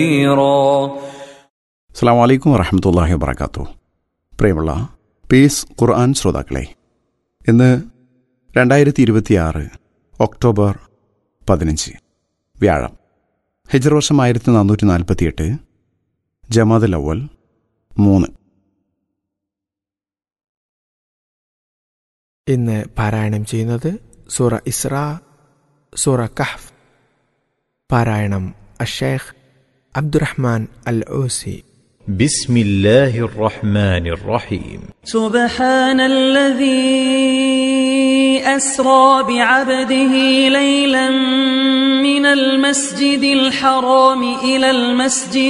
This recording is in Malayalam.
അസ്സലാമു അലൈക്കും വറഹ്മത്തുള്ളാഹി വബറകാതുഹു. പ്രിയമുള്ള പീസ് ഖുർആൻ ശ്രോതാക്കളെ, ഇന്ന് 2026 ഒക്ടോബർ 15 വ്യാഴം, ഹിജ്റ വർഷം 1448, ജമാദുൽ അവ്വൽ 3. ഇന്ന് പാരായണം ചെയ്യുന്നത് സൂറ ഇസ്രാ, സൂറ കഹ്ഫ്. പാരായണം അഷ്ശൈഖ് അബ്ദുറഹ്മാൻ അൽ ഊസി. بسم الله الرحمن الرحيم. سبحان الذي أسرى بعبده ليلا من المسجد الحرام إلى المسجد